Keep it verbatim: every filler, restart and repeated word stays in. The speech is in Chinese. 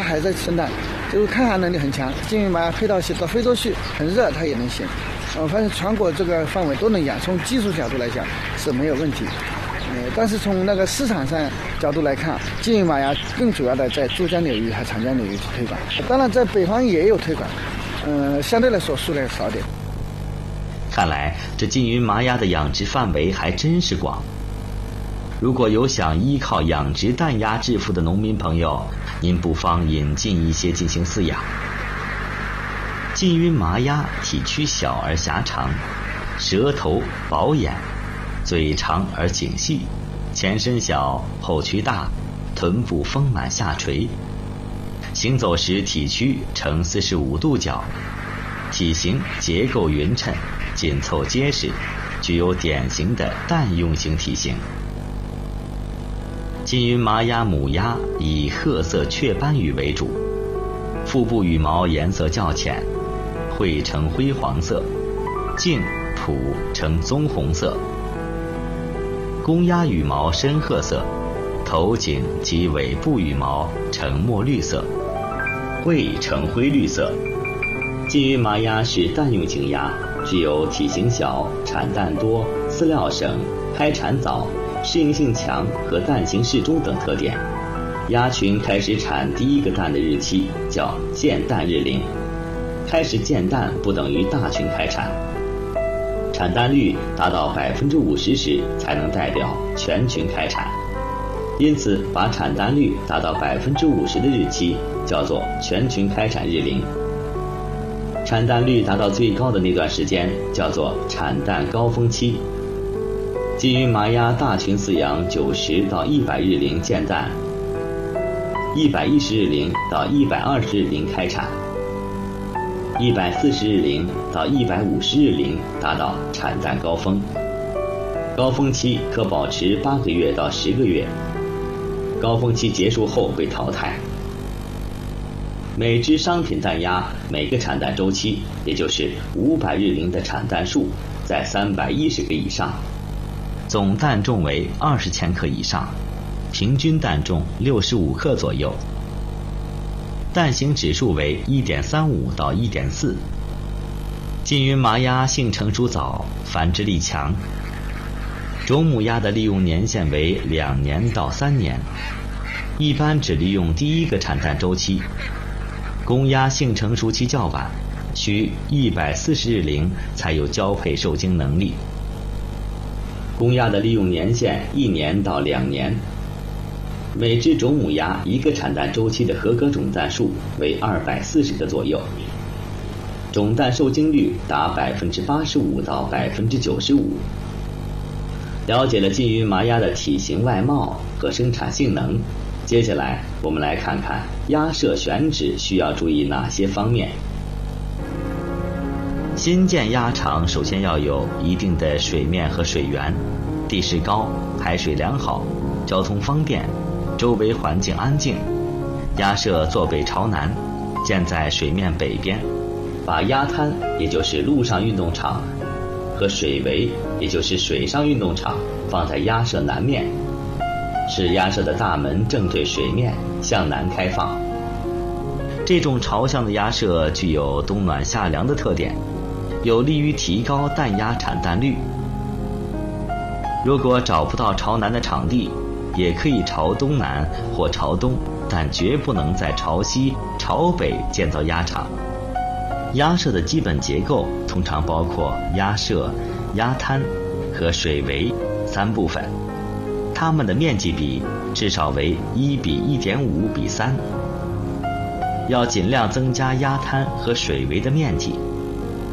还在生蛋，就是抗寒能力很强。金鱼麻鸭配到到非洲去，很热它也能行。我发现全国这个范围都能养，从技术角度来讲是没有问题。呃，但是从那个市场上角度来看，金鱼麻鸭更主要的在珠江流域和长江流域去推广。当然在北方也有推广，嗯、呃，相对来说数量少点。 看来这金鱼麻鸭的养殖范围还真是广。如果有想依靠养殖蛋鸭致富的农民朋友，您不妨引进一些进行饲养。金鱼麻鸭体躯小而狭长，舌头薄眼，嘴长而颈细，前身小后躯大，臀部丰满下垂，行走时体躯呈四十五度角，体型结构匀称，紧凑结实，具有典型的蛋用型体型。金鱼麻鸭母鸭以褐色雀斑羽为主，腹部羽毛颜色较浅，喙呈灰黄色，颈蹼呈棕红色。公鸭羽毛深褐色，头颈及尾部羽毛呈墨绿色，喙呈灰绿色。金鱼麻鸭是蛋用型鸭，具有体型小、产蛋多、饲料省、开产早、适应性强和蛋形适中等特点。鸭群开始产第一个蛋的日期叫建蛋日龄，开始建蛋不等于大群开产。产蛋率达到百分之五十时才能代表全群开产，因此把产蛋率达到百分之五十的日期叫做全群开产日龄。产蛋率达到最高的那段时间叫做产蛋高峰期。金鱼麻鸭大群饲养九十到一百日龄建蛋，一百一十日龄到一百二十日龄开产，一百四十日龄到一百五十日龄达到产蛋高峰。高峰期可保持八个月到十个月，高峰期结束后被淘汰。每只商品蛋鸭每个产蛋周期，也就是五百日龄的产蛋数在三百一十个以上，总蛋重为二十千克以上，平均蛋重六十五克左右，蛋形指数为 一点三五 到 一点四。 金鱼麻鸭性成熟早，繁殖力强，种母鸭的利用年限为两年到三年，一般只利用第一个产蛋周期。公鸭性成熟期较晚，需一百四十日龄才有交配受精能力。公鸭的利用年限一年到两年。每只种母鸭一个产蛋周期的合格种蛋数为二百四十个左右，种蛋受精率达百分之八十五到百分之九十五。了解了金鱼麻鸭的体型外貌和生产性能，接下来我们来看看鸭舍选址需要注意哪些方面。新建鸭场首先要有一定的水面和水源，地势高，排水良好，交通方便，周围环境安静。鸭舍坐北朝南，建在水面北边，把鸭滩也就是陆上运动场和水围也就是水上运动场放在鸭舍南面，使鸭舍的大门正对水面，向南开放。这种朝向的鸭舍具有冬暖夏凉的特点，有利于提高蛋鸭产蛋率。如果找不到朝南的场地，也可以朝东南或朝东，但绝不能在朝西、朝北建造鸭场。鸭舍的基本结构通常包括鸭舍、鸭滩和水围三部分，它们的面积比至少为一比一点五比三。要尽量增加鸭滩和水围的面积，